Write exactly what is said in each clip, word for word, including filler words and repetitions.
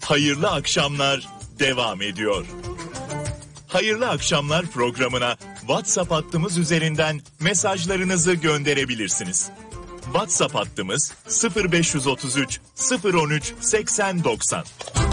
Hayırlı akşamlar devam ediyor. Hayırlı akşamlar programına WhatsApp hattımız üzerinden mesajlarınızı gönderebilirsiniz. WhatsApp hattımız sıfır beş otuz üç sıfır on üç seksen doksan.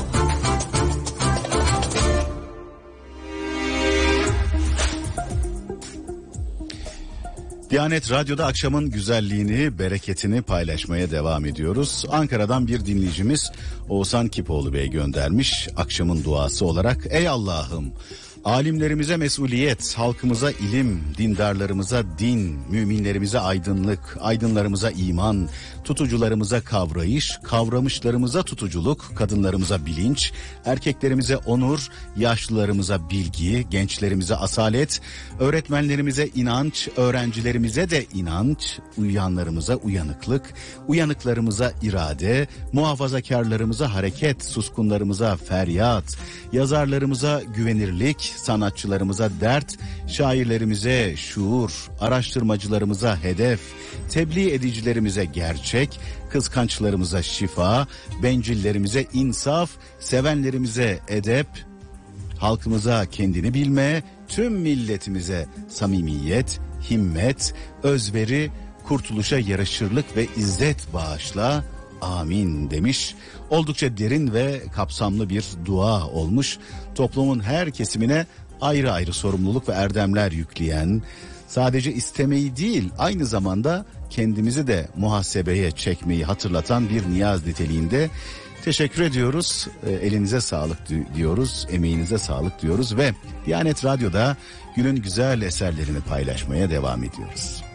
Diyanet Radyo'da akşamın güzelliğini, bereketini paylaşmaya devam ediyoruz. Ankara'dan bir dinleyicimiz Oğuzhan Kipoğlu Bey göndermiş akşamın duası olarak. Ey Allah'ım, alimlerimize mesuliyet, halkımıza ilim, dindarlarımıza din, müminlerimize aydınlık, aydınlarımıza iman, tutucularımıza kavrayış, kavramışlarımıza tutuculuk, kadınlarımıza bilinç, erkeklerimize onur, yaşlılarımıza bilgi, gençlerimize asalet, öğretmenlerimize inanç, öğrencilerimize de inanç, uyuyanlarımıza uyanıklık, uyanıklarımıza irade, muhafazakarlarımıza hareket, suskunlarımıza feryat, yazarlarımıza güvenirlik, sanatçılarımıza dert, şairlerimize şuur, araştırmacılarımıza hedef, tebliğ edicilerimize gerçek, kıskançlarımıza şifa, bencillerimize insaf, sevenlerimize edep, halkımıza kendini bilme, tüm milletimize samimiyet, himmet, özveri, kurtuluşa yaraşırlık ve izzet bağışla. Amin demiş. Oldukça derin ve kapsamlı bir dua olmuş. Toplumun her kesimine ayrı ayrı sorumluluk ve erdemler yükleyen, sadece istemeyi değil aynı zamanda kendimizi de muhasebeye çekmeyi hatırlatan bir niyaz niteliğinde. Teşekkür ediyoruz. Elinize sağlık diyoruz, emeğinize sağlık diyoruz ve Diyanet Radyo'da günün güzel eserlerini paylaşmaya devam ediyoruz.